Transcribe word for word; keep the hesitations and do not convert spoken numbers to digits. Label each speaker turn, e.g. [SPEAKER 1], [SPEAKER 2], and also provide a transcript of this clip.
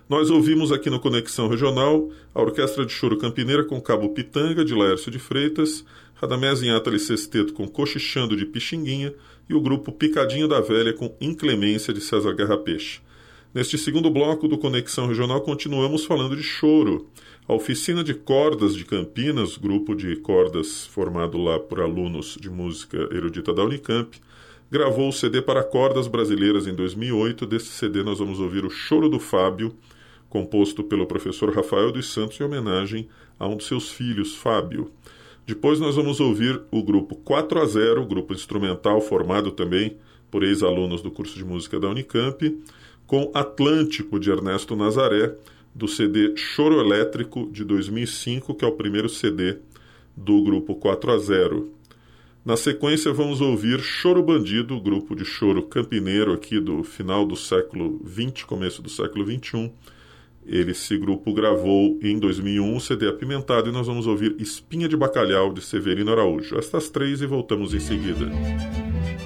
[SPEAKER 1] Nós ouvimos aqui no Conexão Regional a Orquestra de Choro Campineira com Cabo Pitanga, de Laércio de Freitas, Radamés Inátali Sexteto com Cochichando, de Pixinguinha, e o grupo Picadinho da Velha com Inclemência, de César Guerra Peixe. Neste segundo bloco do Conexão Regional, continuamos falando de choro. A Oficina de Cordas de Campinas, grupo de cordas formado lá por alunos de música erudita da Unicamp, gravou o C D para cordas brasileiras em dois mil e oito. Desse C D nós vamos ouvir o Choro do Fábio, composto pelo professor Rafael dos Santos em homenagem a um de seus filhos, Fábio. Depois nós vamos ouvir o grupo quatro a zero, grupo instrumental formado também por ex-alunos do curso de música da Unicamp, com Atlântico, de Ernesto Nazaré, do C D Choro Elétrico, de dois mil e cinco, que é o primeiro C D do grupo quatro a zero. Na sequência vamos ouvir Choro Bandido, grupo de choro campineiro aqui do final do século vinte, começo do século vinte e um. Ele, esse grupo gravou em dois mil e um o C D Apimentado, e nós vamos ouvir Espinha de Bacalhau, de Severino Araújo. Estas três e voltamos em seguida.